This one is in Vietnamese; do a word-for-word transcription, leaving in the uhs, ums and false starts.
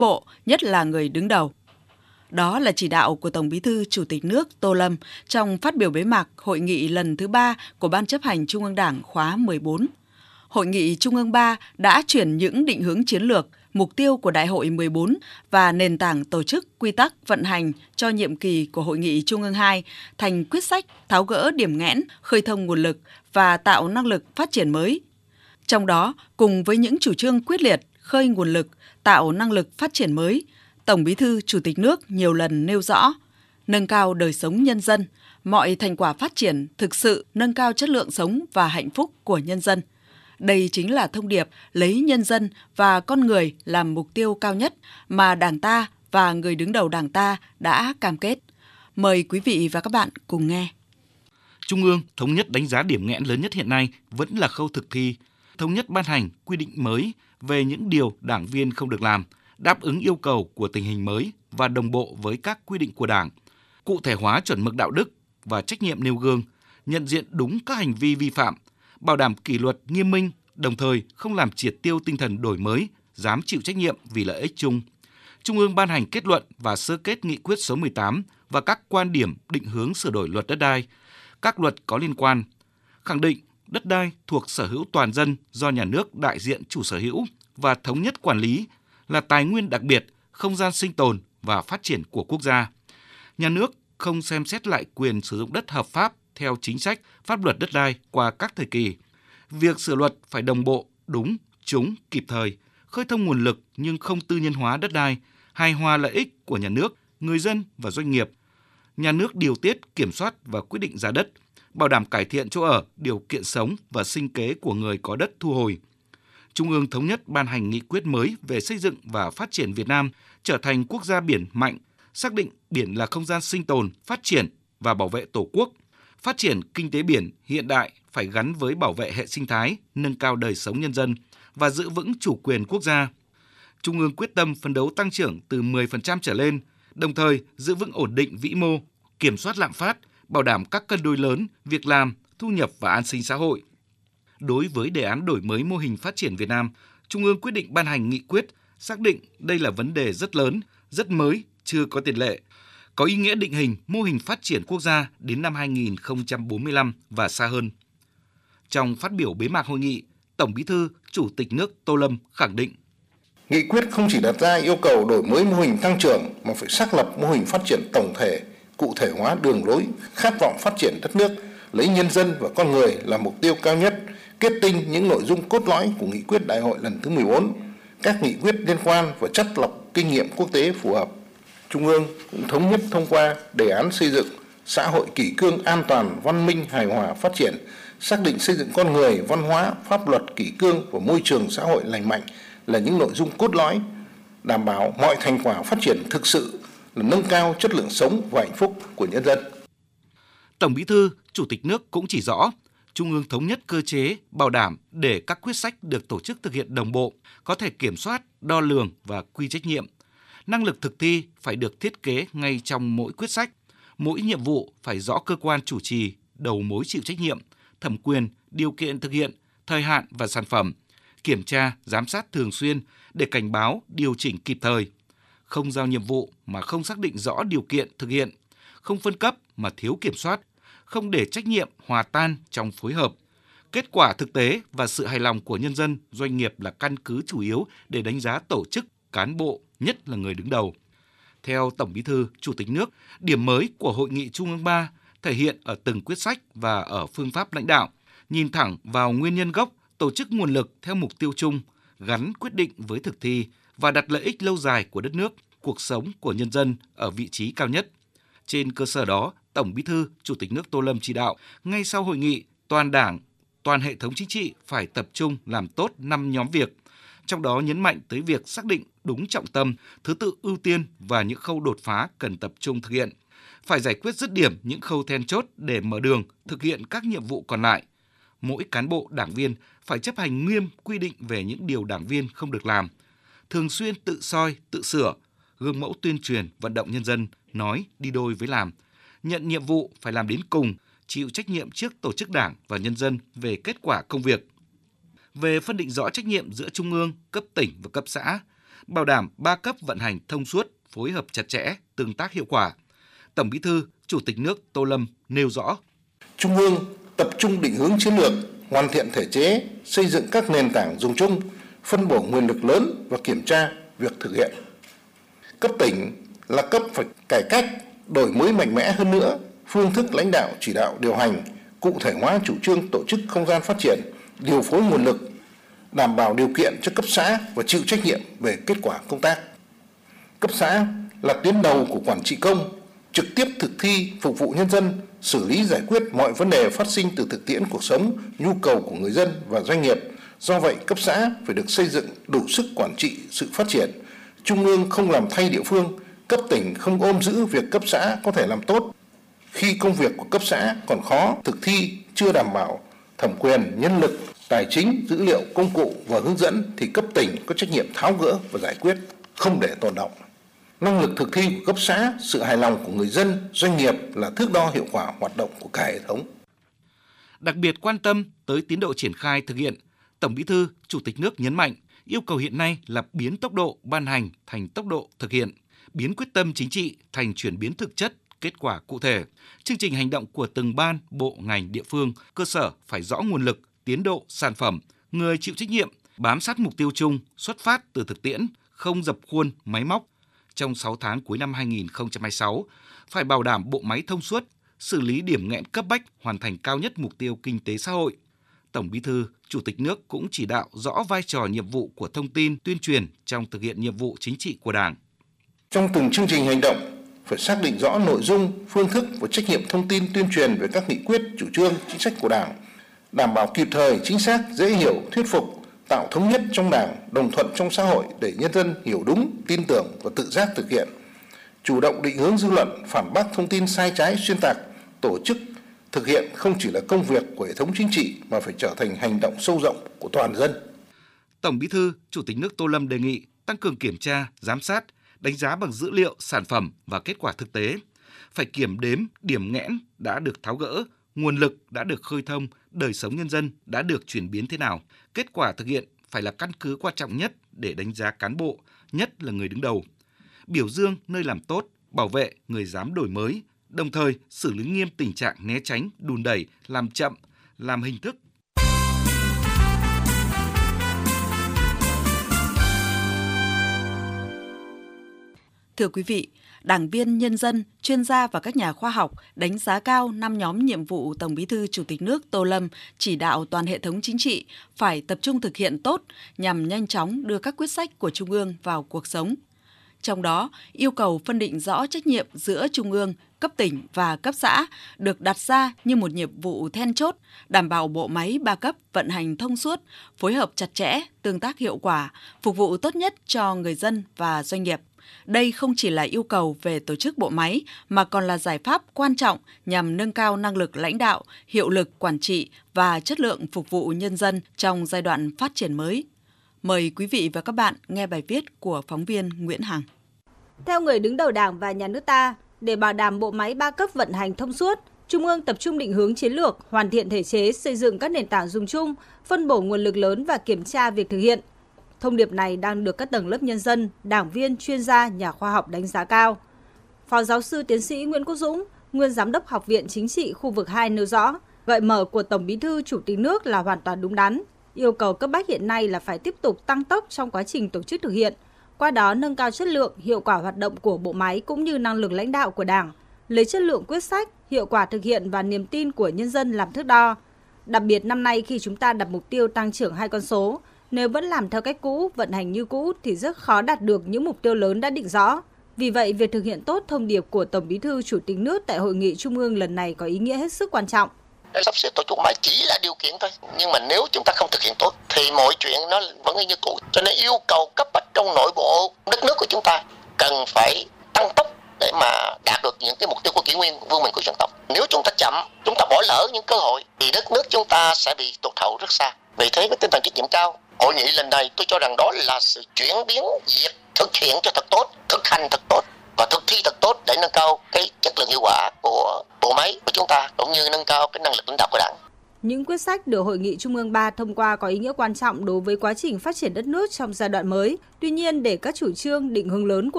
bộ, nhất là người đứng đầu. Đó là chỉ đạo của Tổng Bí thư Chủ tịch nước Tô Lâm trong phát biểu bế mạc Hội nghị lần thứ ba của Ban chấp hành Trung ương Đảng khóa mười bốn. Hội nghị Trung ương ba đã chuyển những định hướng chiến lược, mục tiêu của Đại hội mười bốn và nền tảng tổ chức, quy tắc, vận hành cho nhiệm kỳ của Hội nghị Trung ương hai thành quyết sách tháo gỡ điểm nghẽn, khơi thông nguồn lực và tạo năng lực phát triển mới. Trong đó, cùng với những chủ trương quyết liệt, khơi nguồn lực, tạo năng lực phát triển mới, Tổng Bí thư Chủ tịch nước nhiều lần nêu rõ, nâng cao đời sống nhân dân, mọi thành quả phát triển thực sự nâng cao chất lượng sống và hạnh phúc của nhân dân. Đây chính là thông điệp lấy nhân dân và con người làm mục tiêu cao nhất mà Đảng ta và người đứng đầu Đảng ta đã cam kết. Mời quý vị và các bạn cùng nghe. Trung ương thống nhất đánh giá điểm nghẽn lớn nhất hiện nay vẫn là khâu thực thi, thống nhất ban hành quy định mới về những điều đảng viên không được làm, đáp ứng yêu cầu của tình hình mới và đồng bộ với các quy định của Đảng, cụ thể hóa chuẩn mực đạo đức và trách nhiệm nêu gương, nhận diện đúng các hành vi vi phạm, bảo đảm kỷ luật nghiêm minh, đồng thời không làm triệt tiêu tinh thần đổi mới, dám chịu trách nhiệm vì lợi ích chung. Trung ương ban hành kết luận và sơ kết nghị quyết số mười tám và các quan điểm định hướng sửa đổi luật đất đai, các luật có liên quan, khẳng định đất đai thuộc sở hữu toàn dân do nhà nước đại diện chủ sở hữu và thống nhất quản lý, là tài nguyên đặc biệt, không gian sinh tồn và phát triển của quốc gia. Nhà nước không xem xét lại quyền sử dụng đất hợp pháp theo chính sách, pháp luật đất đai qua các thời kỳ. Việc sửa luật phải đồng bộ, đúng, trúng, kịp thời, khơi thông nguồn lực nhưng không tư nhân hóa đất đai, hài hòa lợi ích của nhà nước, người dân và doanh nghiệp. Nhà nước điều tiết, kiểm soát và quyết định giá đất, bảo đảm cải thiện chỗ ở, điều kiện sống và sinh kế của người có đất thu hồi. Trung ương thống nhất ban hành nghị quyết mới về xây dựng và phát triển Việt Nam trở thành quốc gia biển mạnh, xác định biển là không gian sinh tồn, phát triển và bảo vệ Tổ quốc. Phát triển kinh tế biển hiện đại phải gắn với bảo vệ hệ sinh thái, nâng cao đời sống nhân dân và giữ vững chủ quyền quốc gia. Trung ương quyết tâm phấn đấu tăng trưởng từ mười phần trăm trở lên, đồng thời giữ vững ổn định vĩ mô, kiểm soát lạm phát, bảo đảm các cân đối lớn, việc làm, thu nhập và an sinh xã hội. Đối với đề án đổi mới mô hình phát triển Việt Nam, Trung ương quyết định ban hành nghị quyết, xác định đây là vấn đề rất lớn, rất mới, chưa có tiền lệ, có ý nghĩa định hình mô hình phát triển quốc gia đến năm hai nghìn không trăm bốn mươi lăm và xa hơn. Trong phát biểu bế mạc hội nghị, Tổng Bí thư Chủ tịch nước Tô Lâm khẳng định: Nghị quyết không chỉ đặt ra yêu cầu đổi mới mô hình tăng trưởng mà phải xác lập mô hình phát triển tổng thể, cụ thể hóa đường lối, khát vọng phát triển đất nước, lấy nhân dân và con người là mục tiêu cao nhất, kết tinh những nội dung cốt lõi của nghị quyết đại hội lần thứ mười bốn, các nghị quyết liên quan và chắt lọc kinh nghiệm quốc tế phù hợp. Trung ương cũng thống nhất thông qua đề án xây dựng xã hội kỷ cương an toàn, văn minh, hài hòa, phát triển, xác định xây dựng con người, văn hóa, pháp luật, kỷ cương và môi trường xã hội lành mạnh là những nội dung cốt lõi, đảm bảo mọi thành quả phát triển thực sự là nâng cao chất lượng sống và hạnh phúc của nhân dân. Tổng Bí thư, Chủ tịch nước cũng chỉ rõ, Trung ương thống nhất cơ chế bảo đảm để các quyết sách được tổ chức thực hiện đồng bộ, có thể kiểm soát, đo lường và quy trách nhiệm. Năng lực thực thi phải được thiết kế ngay trong mỗi quyết sách. Mỗi nhiệm vụ phải rõ cơ quan chủ trì, đầu mối chịu trách nhiệm, thẩm quyền, điều kiện thực hiện, thời hạn và sản phẩm, kiểm tra, giám sát thường xuyên để cảnh báo, điều chỉnh kịp thời. Không giao nhiệm vụ mà không xác định rõ điều kiện thực hiện, không phân cấp mà thiếu kiểm soát, không để trách nhiệm hòa tan trong phối hợp. Kết quả thực tế và sự hài lòng của nhân dân, doanh nghiệp là căn cứ chủ yếu để đánh giá tổ chức, cán bộ, nhất là người đứng đầu. Theo Tổng Bí thư, Chủ tịch nước, điểm mới của Hội nghị Trung ương ba thể hiện ở từng quyết sách và ở phương pháp lãnh đạo, nhìn thẳng vào nguyên nhân gốc, tổ chức nguồn lực theo mục tiêu chung, gắn quyết định với thực thi và đặt lợi ích lâu dài của đất nước, cuộc sống của nhân dân ở vị trí cao nhất. Trên cơ sở đó, Tổng Bí thư, Chủ tịch nước Tô Lâm chỉ đạo, ngay sau hội nghị, toàn Đảng, toàn hệ thống chính trị phải tập trung làm tốt năm nhóm việc, trong đó nhấn mạnh tới việc xác định đúng trọng tâm, thứ tự ưu tiên và những khâu đột phá cần tập trung thực hiện. Phải giải quyết dứt điểm những khâu then chốt để mở đường thực hiện các nhiệm vụ còn lại. Mỗi cán bộ đảng viên phải chấp hành nghiêm quy định về những điều đảng viên không được làm, thường xuyên tự soi, tự sửa, gương mẫu tuyên truyền, vận động nhân dân, nói đi đôi với làm, nhận nhiệm vụ phải làm đến cùng, chịu trách nhiệm trước tổ chức đảng và nhân dân về kết quả công việc. Về phân định rõ trách nhiệm giữa Trung ương, cấp tỉnh và cấp xã, bảo đảm ba cấp vận hành thông suốt, phối hợp chặt chẽ, tương tác hiệu quả. Tổng Bí thư, Chủ tịch nước Tô Lâm nêu rõ: Trung ương tập trung định hướng chiến lược, hoàn thiện thể chế, xây dựng các nền tảng dùng chung, phân bổ nguồn lực lớn và kiểm tra việc thực hiện. Cấp tỉnh là cấp phải cải cách, đổi mới mạnh mẽ hơn nữa phương thức lãnh đạo, chỉ đạo, điều hành, cụ thể hóa chủ trương tổ chức không gian phát triển, điều phối nguồn lực, đảm bảo điều kiện cho cấp xã và chịu trách nhiệm về kết quả công tác. Cấp xã là tuyến đầu của quản trị công, trực tiếp thực thi, phục vụ nhân dân, xử lý giải quyết mọi vấn đề phát sinh từ thực tiễn cuộc sống, nhu cầu của người dân và doanh nghiệp. Do vậy, cấp xã phải được xây dựng đủ sức quản trị sự phát triển. Trung ương không làm thay địa phương, cấp tỉnh không ôm giữ việc cấp xã có thể làm tốt. Khi công việc của cấp xã còn khó thực thi, chưa đảm bảo thẩm quyền, nhân lực, tài chính, dữ liệu, công cụ và hướng dẫn thì cấp tỉnh có trách nhiệm tháo gỡ và giải quyết, không để tồn đọng. Năng lực thực thi của cấp xã, sự hài lòng của người dân, doanh nghiệp là thước đo hiệu quả hoạt động của cả hệ thống. Đặc biệt quan tâm tới tiến độ triển khai thực hiện, Tổng Bí thư, Chủ tịch nước nhấn mạnh yêu cầu hiện nay là biến tốc độ ban hành thành tốc độ thực hiện, biến quyết tâm chính trị thành chuyển biến thực chất, kết quả cụ thể. Chương trình hành động của từng ban, bộ, ngành, địa phương, cơ sở phải rõ nguồn lực, tiến độ, sản phẩm, người chịu trách nhiệm, bám sát mục tiêu chung, xuất phát từ thực tiễn, không dập khuôn, máy móc. Trong sáu tháng cuối năm hai nghìn không trăm hai mươi sáu, phải bảo đảm bộ máy thông suốt, xử lý điểm nghẽn cấp bách, hoàn thành cao nhất mục tiêu kinh tế xã hội. Tổng Bí thư, Chủ tịch nước cũng chỉ đạo rõ vai trò nhiệm vụ của thông tin, tuyên truyền trong thực hiện nhiệm vụ chính trị của Đảng. Trong từng chương trình hành động, phải xác định rõ nội dung, phương thức và trách nhiệm thông tin tuyên truyền về các nghị quyết, chủ trương, chính sách của Đảng, đảm bảo kịp thời, chính xác, dễ hiểu, thuyết phục, tạo thống nhất trong Đảng, đồng thuận trong xã hội để nhân dân hiểu đúng, tin tưởng và tự giác thực hiện. Chủ động định hướng dư luận, phản bác thông tin sai trái, xuyên tạc, tổ chức thực hiện không chỉ là công việc của hệ thống chính trị mà phải trở thành hành động sâu rộng của toàn dân. Tổng Bí thư, Chủ tịch nước Tô Lâm đề nghị tăng cường kiểm tra, giám sát, đánh giá bằng dữ liệu, sản phẩm và kết quả thực tế. Phải kiểm đếm điểm nghẽn đã được tháo gỡ, nguồn lực đã được khơi thông, đời sống nhân dân đã được chuyển biến thế nào. Kết quả thực hiện phải là căn cứ quan trọng nhất để đánh giá cán bộ, nhất là người đứng đầu. Biểu dương nơi làm tốt, bảo vệ người dám đổi mới, đồng thời xử lý nghiêm tình trạng né tránh, đùn đẩy, làm chậm, làm hình thức. Thưa quý vị, đảng viên, nhân dân, chuyên gia và các nhà khoa học đánh giá cao năm nhóm nhiệm vụ Tổng Bí thư Chủ tịch nước Tô Lâm chỉ đạo toàn hệ thống chính trị phải tập trung thực hiện tốt nhằm nhanh chóng đưa các quyết sách của Trung ương vào cuộc sống. Trong đó, yêu cầu phân định rõ trách nhiệm giữa Trung ương, cấp tỉnh và cấp xã được đặt ra như một nhiệm vụ then chốt, đảm bảo bộ máy ba cấp vận hành thông suốt, phối hợp chặt chẽ, tương tác hiệu quả, phục vụ tốt nhất cho người dân và doanh nghiệp. Đây không chỉ là yêu cầu về tổ chức bộ máy mà còn là giải pháp quan trọng nhằm nâng cao năng lực lãnh đạo, hiệu lực quản trị và chất lượng phục vụ nhân dân trong giai đoạn phát triển mới. Mời quý vị và các bạn nghe bài viết của phóng viên Nguyễn Hằng. Theo người đứng đầu Đảng và Nhà nước ta, để bảo đảm bộ máy ba cấp vận hành thông suốt, Trung ương tập trung định hướng chiến lược, hoàn thiện thể chế, xây dựng các nền tảng dùng chung, phân bổ nguồn lực lớn và kiểm tra việc thực hiện. Thông điệp này đang được các tầng lớp nhân dân, đảng viên, chuyên gia, nhà khoa học đánh giá cao. Phó giáo sư tiến sĩ Nguyễn Quốc Dũng, nguyên giám đốc Học viện Chính trị khu vực hai nêu rõ, gợi mở của Tổng Bí thư Chủ tịch nước là hoàn toàn đúng đắn. Yêu cầu cấp bách hiện nay là phải tiếp tục tăng tốc trong quá trình tổ chức thực hiện, qua đó nâng cao chất lượng, hiệu quả hoạt động của bộ máy cũng như năng lực lãnh đạo của Đảng, lấy chất lượng quyết sách, hiệu quả thực hiện và niềm tin của nhân dân làm thước đo. Đặc biệt năm nay khi chúng ta đặt mục tiêu tăng trưởng hai con số, nếu vẫn làm theo cách cũ, vận hành như cũ thì rất khó đạt được những mục tiêu lớn đã định rõ. Vì vậy, việc thực hiện tốt thông điệp của Tổng Bí thư Chủ tịch nước tại Hội nghị Trung ương lần này có ý nghĩa hết sức quan trọng. Sắp xếp tổ chức bộ máy chỉ là điều kiện thôi, nhưng mà nếu chúng ta không thực hiện tốt thì mọi chuyện nó vẫn như cũ. Cho nên yêu cầu cấp bách trong nội bộ đất nước của chúng ta cần phải tăng tốc để mà đạt được những cái mục tiêu của kỷ nguyên vươn mình của dân tộc. Nếu chúng ta chậm, chúng ta bỏ lỡ những cơ hội thì đất nước chúng ta sẽ bị tụt hậu rất xa. Vì thế với tinh thần trách nhiệm cao, hội nghị lần này tôi cho rằng đó là sự chuyển biến việc thực hiện cho thật tốt, thực hành thật tốt và thực thi thật tốt để nâng cao cái chất lượng hiệu quả của bộ máy của chúng ta cũng như nâng cao cái năng lực lãnh đạo của Đảng. Những quyết sách được Hội nghị Trung ương ba thông qua có ý nghĩa quan trọng đối với quá trình phát triển đất nước trong giai đoạn mới. Tuy nhiên, để các chủ trương định hướng lớn của